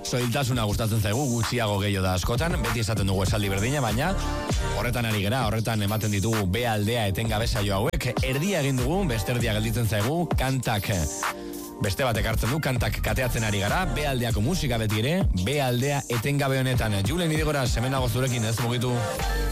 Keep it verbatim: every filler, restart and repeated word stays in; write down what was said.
soiltasuna gustatzen zaigu, gutxiago gehiago da askotan, beti esaten dugu esaldi berdina, baina horretan ari gera, horretan ematen ditugu B aldea etengabe saio hauek, erdia egin dugu, beste erdia gelditzen zaigu, kantak beste batek hartzen du, kantak kateatzen ari gara, B aldeako musika beti ere, B aldea etengabe honetan. Julen Idigoras, hemen nago zurekin, ez mugitu.